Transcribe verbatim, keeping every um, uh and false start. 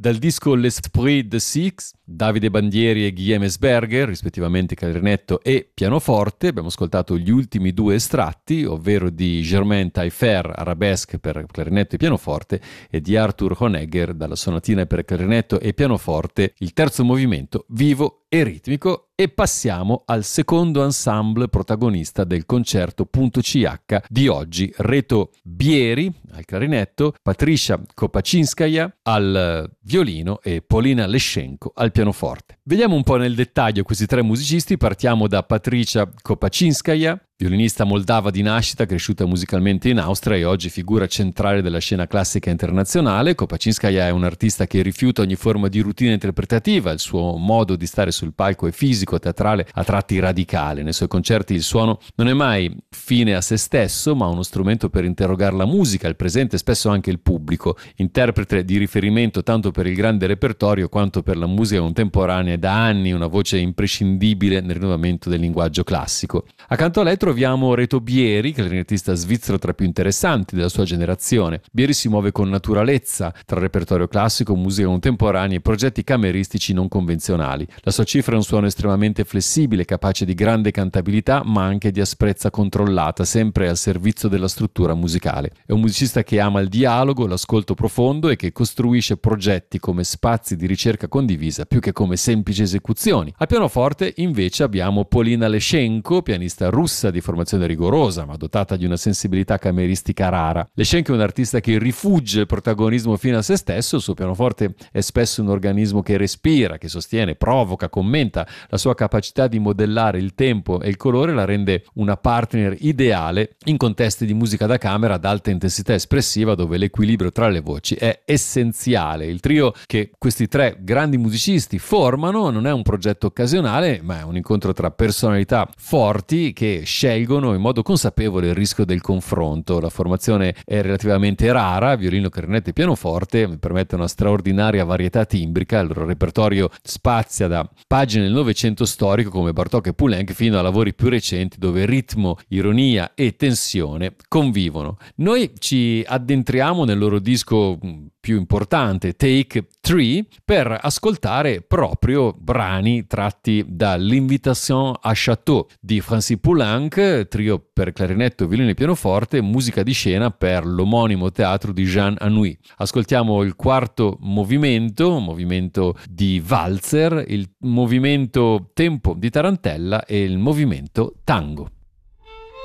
Dal disco L'Esprit de Six, Davide Bandieri e Guillaume Esberger, rispettivamente clarinetto e pianoforte, abbiamo ascoltato gli ultimi due estratti, ovvero di Germain Taillefer, Arabesque per clarinetto e pianoforte, e di Arthur Honegger, dalla sonatina per clarinetto e pianoforte, il terzo movimento, vivo e ritmico. E passiamo al secondo ensemble protagonista del concerto Punto C H di oggi, Reto Bieri al clarinetto, Patricia Kopaczynskaja al violino e Polina Leschenko al pianoforte. Vediamo un po' nel dettaglio questi tre musicisti. Partiamo da Patricia Kopaczynskaja, violinista moldava di nascita, cresciuta musicalmente in Austria e oggi figura centrale della scena classica internazionale. Kopaczynskaja è un artista che rifiuta ogni forma di routine interpretativa, il suo modo di stare sul palco è fisico, teatrale, a tratti radicale. Nei suoi concerti il suono non è mai fine a se stesso, ma uno strumento per interrogare la musica, il presente e spesso anche il pubblico, interprete di riferimento tanto per il grande repertorio quanto per la musica contemporanea, da anni una voce imprescindibile nel rinnovamento del linguaggio classico. Accanto a lei troviamo Reto Bieri, clarinettista svizzero tra i più interessanti della sua generazione. Bieri si muove con naturalezza tra repertorio classico, musica contemporanea e progetti cameristici non convenzionali. La sua cifra è un suono estremamente flessibile, capace di grande cantabilità ma anche di asprezza controllata, sempre al servizio della struttura musicale. È un musicista che ama il dialogo, l'ascolto profondo e che costruisce progetti come spazi di ricerca condivisa più che come semplici esecuzioni. Al pianoforte invece abbiamo Polina Leschenko, pianista russa di formazione rigorosa ma dotata di una sensibilità cameristica rara. Leschenko è un artista che rifugge il protagonismo fino a se stesso. Il suo pianoforte è spesso un organismo che respira, che sostiene, provoca, commenta. La sua capacità di modellare il tempo e il colore la rende una partner ideale in contesti di musica da camera ad alta intensità espressiva, dove l'equilibrio tra le voci è essenziale. Il trio che questi tre grandi musicisti formano non è un progetto occasionale, ma è un incontro tra personalità forti che scelgono in modo consapevole il rischio del confronto. La formazione è relativamente rara, violino, clarinetto e pianoforte, permette una straordinaria varietà timbrica. Il loro repertorio spazia da pagine del Novecento storico come Bartók e Poulenc fino a lavori più recenti dove ritmo, ironia e tensione convivono. Noi ci addentriamo nel loro disco più importante, Take tre, per ascoltare proprio brani tratti da L'Invitation à Château di Francis Poulenc, trio per clarinetto, violino e pianoforte, musica di scena per l'omonimo teatro di Jean Anouilh. Ascoltiamo il quarto movimento, un movimento di valzer, il movimento tempo di tarantella e il movimento tango.